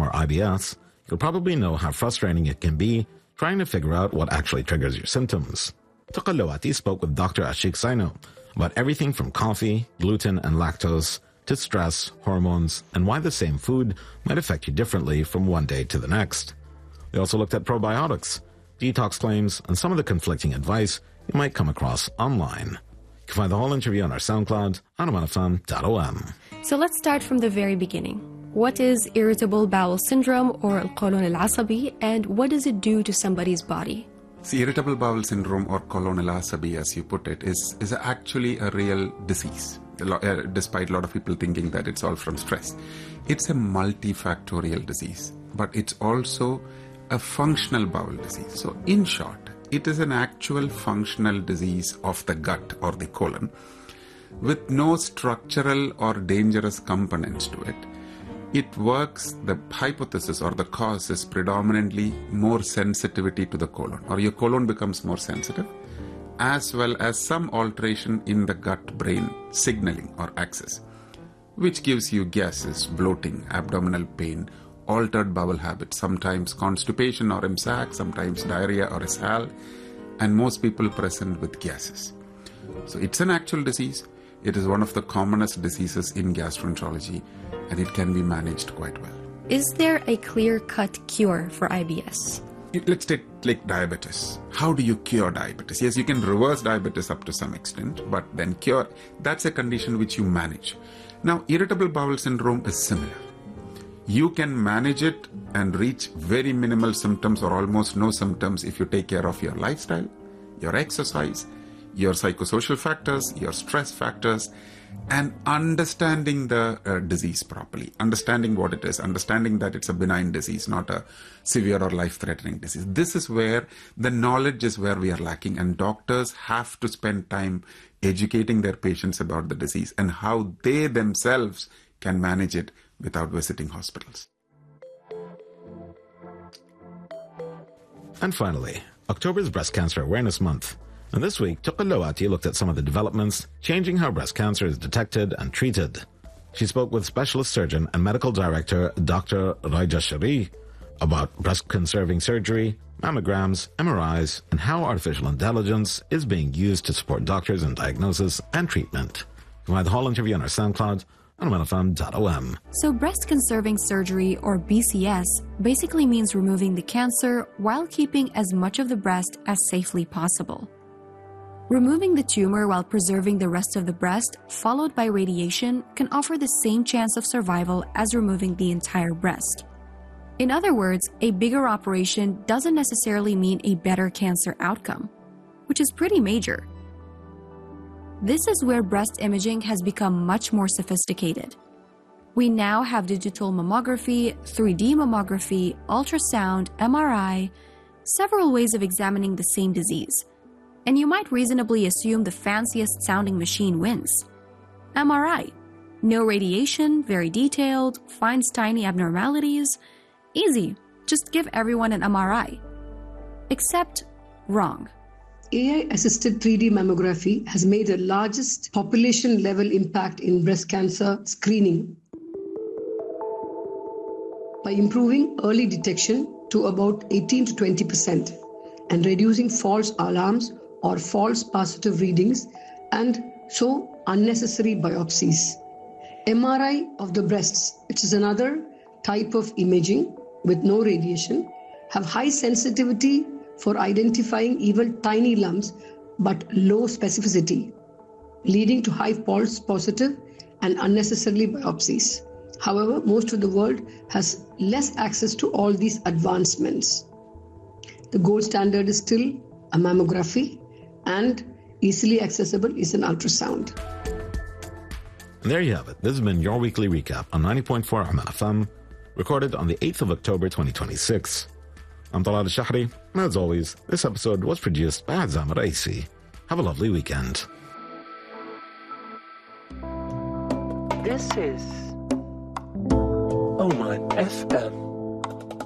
or IBS, you'll probably know how frustrating it can be trying to figure out what actually triggers your symptoms. Tuqa Lawati spoke with Dr. Ashik Saino about everything from coffee, gluten, and lactose to stress, hormones, and why the same food might affect you differently from one day to the next. They also looked at probiotics, detox claims, and some of the conflicting advice you might come across online. You can find the whole interview on our SoundCloud on amanfam.om. So let's start from the very beginning. What is irritable bowel syndrome or al-Qulun al-Asabi, and what does it do to somebody's body? See, irritable bowel syndrome or Qulun al-Asabi, as you put it, is actually a real disease, despite a lot of people thinking that it's all from stress. It's a multifactorial disease, but it's also a functional bowel disease. So in short, it is an actual functional disease of the gut or the colon with no structural or dangerous components to it. It works, the hypothesis or the cause is predominantly more sensitivity to the colon, or your colon becomes more sensitive, as well as some alteration in the gut-brain signaling or axis, which gives you gases, bloating, abdominal pain, altered bowel habits, sometimes constipation or IMSAC, sometimes diarrhea or ishal, and most people present with gases. So it's an actual disease. It is one of the commonest diseases in gastroenterology, and it can be managed quite well. Is there a clear-cut cure for IBS? Let's take like diabetes. How do you cure diabetes? Yes, you can reverse diabetes up to some extent, but then cure, that's a condition which you manage. Now, irritable bowel syndrome is similar. You can manage it and reach very minimal symptoms or almost no symptoms if you take care of your lifestyle, your exercise, your psychosocial factors, your stress factors, and understanding the disease properly, understanding what it is, understanding that it's a benign disease, not a severe or life-threatening disease. This is where the knowledge is where we are lacking, and doctors have to spend time educating their patients about the disease and how they themselves can manage it without visiting hospitals. And finally, October is Breast Cancer Awareness Month. And this week, Tuqa Lawati looked at some of the developments changing how breast cancer is detected and treated. She spoke with specialist surgeon and medical director Dr. Raja Shari about breast-conserving surgery, mammograms, MRIs, and how artificial intelligence is being used to support doctors in diagnosis and treatment. You can find the whole interview on our SoundCloud on amanfam.om. So breast-conserving surgery, or BCS, basically means removing the cancer while keeping as much of the breast as safely possible. Removing the tumor while preserving the rest of the breast, followed by radiation, can offer the same chance of survival as removing the entire breast. In other words, a bigger operation doesn't necessarily mean a better cancer outcome, which is pretty major. This is where breast imaging has become much more sophisticated. We now have digital mammography, 3D mammography, ultrasound, MRI, several ways of examining the same disease. And you might reasonably assume the fanciest sounding machine wins. MRI. No radiation, very detailed, finds tiny abnormalities. Easy. Just give everyone an MRI. Except wrong. AI-assisted 3D mammography has made the largest population-level impact in breast cancer screening by improving early detection to about 18 to 20% and reducing false alarms or false positive readings, and so unnecessary biopsies. MRI of the breasts, which is another type of imaging with no radiation, have high sensitivity for identifying even tiny lumps but low specificity, leading to high false positive and unnecessarily biopsies. However, most of the world has less access to all these advancements. The gold standard is still a mammography, and easily accessible is an ultrasound. And there you have it. This has been your weekly recap on 90.4 Oman FM, recorded on the 8th of October 2026. I'm Talal Al-Shahri, and as always, this episode was produced by Azam Raisi. Have a lovely weekend. This is Oman FM.